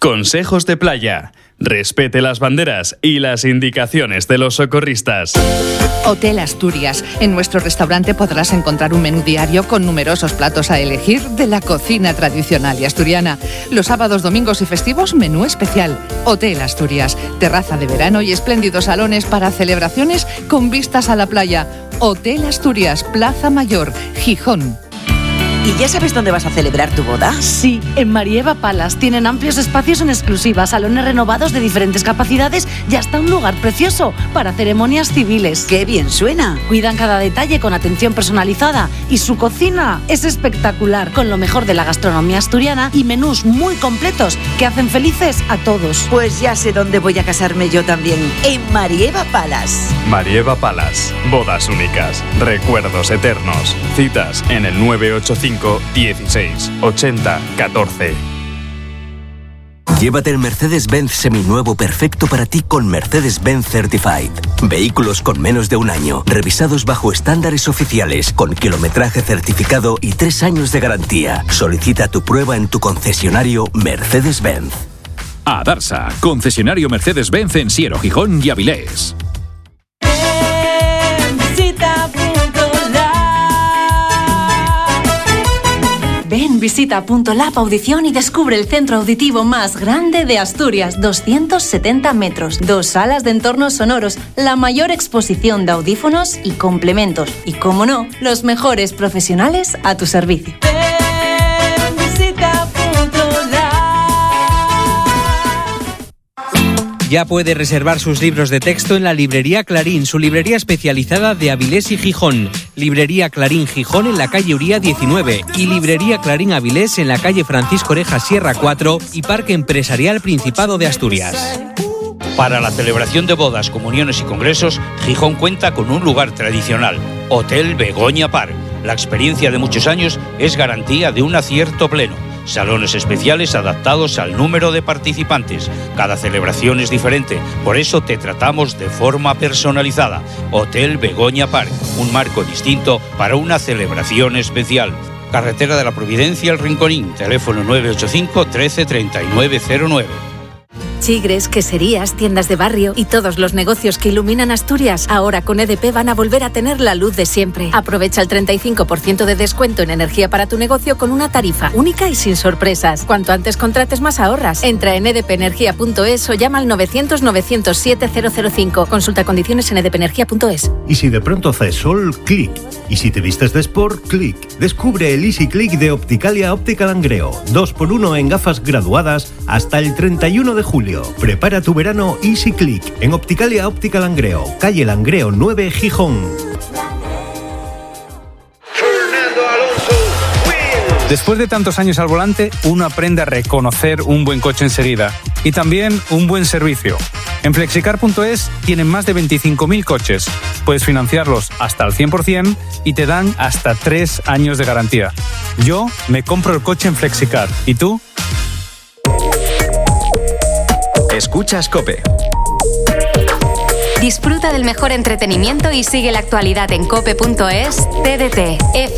Consejos de playa. Respete las banderas y las indicaciones de los socorristas. Hotel Asturias. En nuestro restaurante podrás encontrar un menú diario con numerosos platos a elegir de la cocina tradicional y asturiana. Los sábados, domingos y festivos, menú especial. Hotel Asturias. Terraza de verano y espléndidos salones para celebraciones con vistas a la playa. Hotel Asturias, Plaza Mayor, Gijón. ¿Y ya sabes dónde vas a celebrar tu boda? Sí, en Marieva Palace. Tienen amplios espacios en exclusiva, salones renovados de diferentes capacidades y hasta un lugar precioso para ceremonias civiles. ¡Qué bien suena! Cuidan cada detalle con atención personalizada y su cocina es espectacular, con lo mejor de la gastronomía asturiana y menús muy completos que hacen felices a todos. Pues ya sé dónde voy a casarme yo también, en Marieva Palace. Marieva Palace. Bodas únicas. Recuerdos eternos. Citas en el 985 16 80 14. Llévate el Mercedes-Benz seminuevo perfecto para ti con Mercedes-Benz Certified. Vehículos con menos de un año, revisados bajo estándares oficiales, con kilometraje certificado y 3 años de garantía. Solicita tu prueba en tu concesionario Mercedes-Benz. Adarsa, concesionario Mercedes-Benz en Siero, Gijón y Avilés. Ven, visita Punto Lab Audición y descubre el centro auditivo más grande de Asturias, 270 metros, 2 salas de entornos sonoros, la mayor exposición de audífonos y complementos, y, como no, los mejores profesionales a tu servicio. Ven, visita Punto Lab. Ya puede reservar sus libros de texto en la Librería Clarín, su librería especializada de Avilés y Gijón. Librería Clarín Gijón en la calle Uría 19 y Librería Clarín Avilés en la calle Francisco Orejas Sierra 4 y Parque Empresarial Principado de Asturias. Para la celebración de bodas, comuniones y congresos, Gijón cuenta con un lugar tradicional, Hotel Begoña Park. La experiencia de muchos años es garantía de un acierto pleno. Salones especiales adaptados al número de participantes. Cada celebración es diferente, por eso te tratamos de forma personalizada. Hotel Begoña Park, un marco distinto para una celebración especial. Carretera de la Providencia, El Rinconín, teléfono 985 13 3909. Chigres, queserías, tiendas de barrio y todos los negocios que iluminan Asturias, ahora con EDP van a volver a tener la luz de siempre. Aprovecha el 35% de descuento en energía para tu negocio con una tarifa única y sin sorpresas. Cuanto antes contrates, más ahorras. Entra en edpenergia.es o llama al 900-907-005. Consulta condiciones en edpenergia.es. Y si de pronto haces sol, clic. Y si te vistes de sport, clic. Descubre el Easy Click de Opticalia Óptica Langreo. 2x1 en gafas graduadas hasta el 31 de julio. Prepara tu verano Easy Click en Opticalia Óptica Langreo, calle Langreo 9, Gijón. Después de tantos años al volante, uno aprende a reconocer un buen coche enseguida y también un buen servicio. En Flexicar.es tienen más de 25.000 coches. Puedes financiarlos hasta el 100% y te dan hasta 3 años de garantía. Yo me compro el coche en Flexicar. ¿Y tú? Escuchas COPE. Disfruta del mejor entretenimiento y sigue la actualidad en cope.es, TDT,